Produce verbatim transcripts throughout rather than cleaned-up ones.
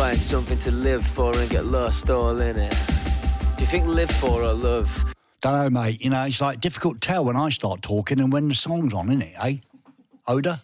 find something to live for and get lost all in it. Do you think live for or love? Don't know, mate. You know, it's like difficult to tell when I start talking and when the song's on, isn't it, eh? Oda?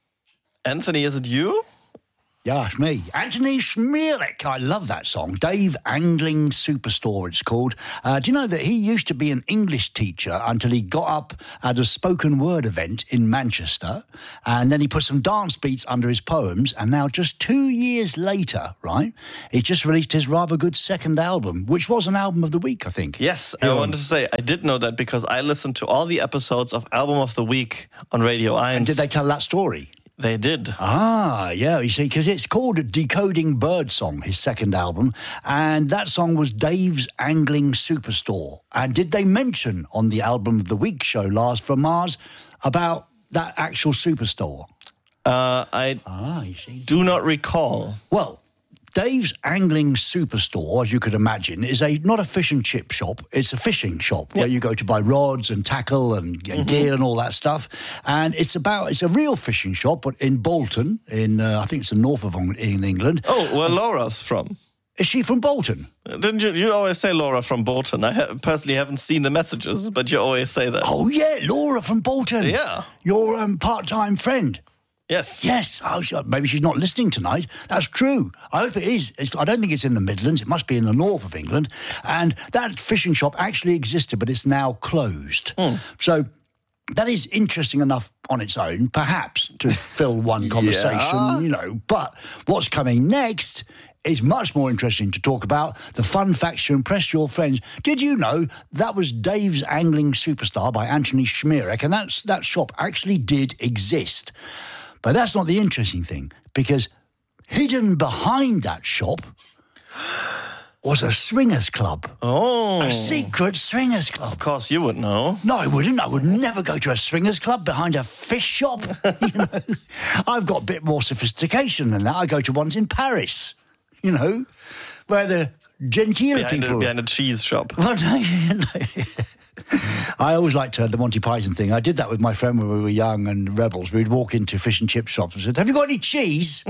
Anthony, is it you? Yeah, it's me. Anthony Schmierek. I love that song. Dave Angling Superstore, it's called. Uh, do you know that he used to be an English teacher until he got up at a spoken word event in Manchester, and then he put some dance beats under his poems, and now just two years later, right, he just released his rather good second album, which was an album of the week, I think. Yes, Yeah. I wanted to say, I did know that because I listened to all the episodes of Album of the Week on Radio eins. And did they tell that story? They did. Ah, yeah, you see, because it's called Decoding Birdsong, his second album, and that song was Dave's Angling Superstore. And did they mention on the Album of the Week show, Lars from Mars, about that actual superstore? Uh, I Ah, you see. do not recall. Well, Dave's Angling Superstore, as you could imagine, is a not a fish and chip shop. It's a fishing shop where you go to buy rods and tackle and, and Mm-hmm. gear and all that stuff. And it's about it's a real fishing shop, but in Bolton, in uh, I think it's the north of Eng- in England. Oh, where Laura's from. Is she from Bolton? Didn't you? You always say Laura from Bolton. I ha- personally haven't seen the messages, but you always say that. Oh yeah, Laura from Bolton. Yeah. Your um, part-time friend. Yes. Yes, oh, so maybe she's not listening tonight. That's true. I hope it is. It's, I don't think it's in the Midlands. It must be in the north of England. And that fishing shop actually existed, but it's now closed. Mm. So that is interesting enough on its own, perhaps, to fill one conversation, Yeah. you know. But what's coming next is much more interesting to talk about. The fun facts to impress your friends. Did you know that was Dave's Angling Superstar by Anthony Schmierek? And that's, that shop actually did exist. But that's not the interesting thing, because hidden behind that shop was a swingers club. Oh. A secret swingers club. Of course you would know. No, I wouldn't. I would never go to a swingers club behind a fish shop. You know, I've got a bit more sophistication than that. I go to ones in Paris, you know, where the genteel Behind people... a, behind a cheese shop. Well, no, no. I always liked uh, the Monty Python thing. I did that with my friend when we were young and rebels. We'd walk into fish and chip shops and said, "Have you got any cheese?"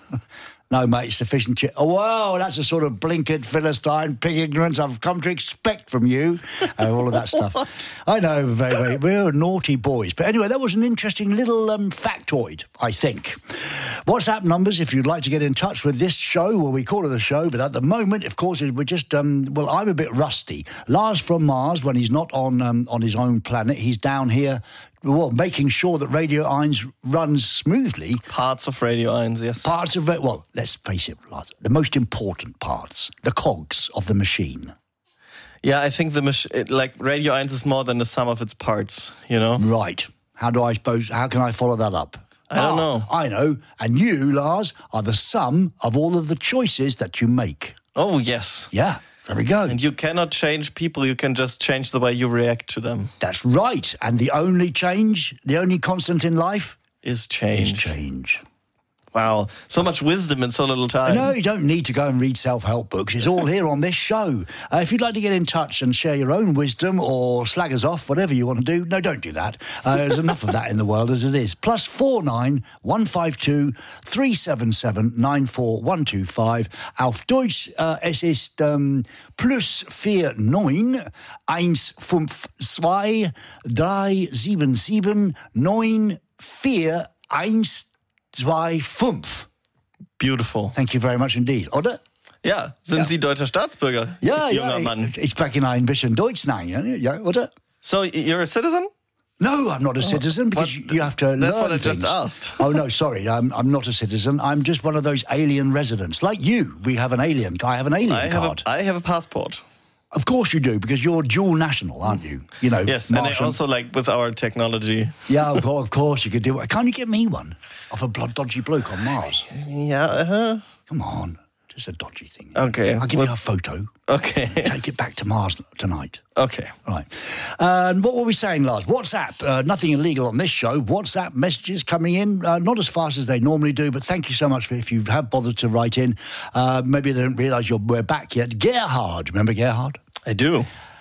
"No, mate, it's the fish and chip." "Oh, well, that's a sort of blinkered Philistine pig ignorance I've come to expect from you." Uh, all of that stuff. I know, very, very, we're naughty boys. But anyway, that was an interesting little um, factoid, I think. WhatsApp numbers, if you'd like to get in touch with this show, well, we call it a show, but at the moment, of course, we're just, um, well, I'm a bit rusty. Lars from Mars, when he's not on um, on his own planet, he's down here, well, making sure that Radio eins runs smoothly. Parts of Radio eins, yes. Parts of, well, let's face it, Lars, the most important parts, the cogs of the machine. Yeah, I think the mach- it, like Radio eins is more than the sum of its parts, you know? Right. How do I suppose, how can I follow that up? I don't Ah, know. I know. And you, Lars, are the sum of all of the choices that you make. Oh, yes. Yeah, there we go. And you cannot change people, you can just change the way you react to them. That's right. And the only change, the only constant in life Is change. is change. Wow, so much wisdom in so little time. No, you don't need to go and read self-help books. It's all here on this show. Uh, if you'd like to get in touch and share your own wisdom or slag us off, whatever you want to do, no, don't do that. Uh, there's enough of that in the world as it is. Plus four nine one five two three seven seven nine four one two five. Auf Deutsch, uh, es ist um, plus vier neun eins fünf zwei drei sieben sieben neun vier eins zwei fünf. Beautiful. Thank you very much indeed. Oder? Ja, sind Ja. Sie deutscher Staatsbürger, Ja, junger ja, Mann? ich, ich spreche ein bisschen Deutsch, nein, ja, ja, oder? So, you're a citizen? No, I'm not a citizen because what- you have to learn that's what I things. just asked. Oh, no, sorry, I'm, I'm not a citizen. I'm just one of those alien residents. Like you, we have an alien. I have an alien I have, card. a, I have a passport. Of course you do, because you're dual national, aren't you? You know, Yes, and I Martian. also like with our technology. Yeah, of course, of course you could do it. Can't you get me one? Off a blood dodgy bloke on Mars. Yeah, uh-huh. Come on. Just a dodgy thing. Okay. I'll give well- you a photo. Okay. Take it back to Mars tonight. Okay. Right. And what were we saying, Lars? WhatsApp. Uh, nothing illegal on this show. WhatsApp messages coming in, uh, not as fast as they normally do, but thank you so much for if you have bothered to write in. Uh, maybe they don't realise you're we're back yet. Gerhard. Remember Gerhard? I do.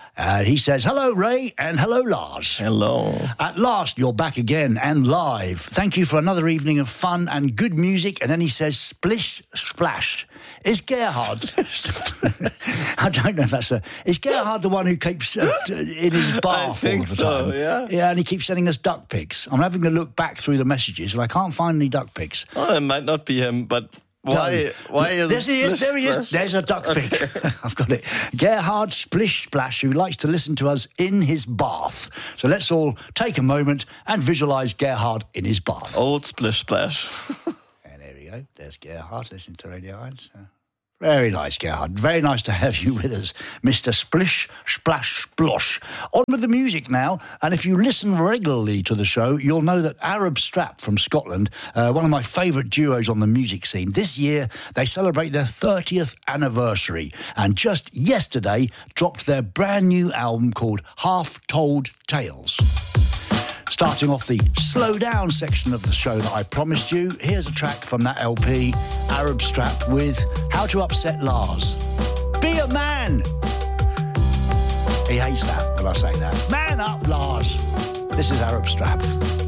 Uh, he says, hello, Ray, and hello, Lars. Hello. At last, you're back again and live. Thank you for another evening of fun and good music. And then he says, splish, splash. Is Gerhard... I don't know if that's a... Is Gerhard the one who keeps uh, in his bath I think all the so, time? yeah. Yeah, and he keeps sending us duck pics. I'm having a look back through the messages and I can't find any duck pics. Oh, it might not be him, but why? No. Why is There's it? he is, there he is. Splish There's a duck Okay. pic. I've got it. Gerhard Splish Splash, who likes to listen to us in his bath. So let's all take a moment and visualise Gerhard in his bath. Old Splish Splash. And there we go. There's Gerhard listening to Radio Irons. Uh, Very nice, Gerhard. Very nice to have you with us, Mister Splish, Splash, Splosh. On with the music now, and if you listen regularly to the show, you'll know that Arab Strap from Scotland, uh, one of my favourite duos on the music scene, this year they celebrate their thirtieth anniversary, and just yesterday dropped their brand new album called Half Told Tales. Starting off the slow down section of the show that I promised you, here's a track from that L P, Arab Strap, with How to Upset Lars. Be a man! He hates that when I say that. Man up, Lars! This is Arab Strap.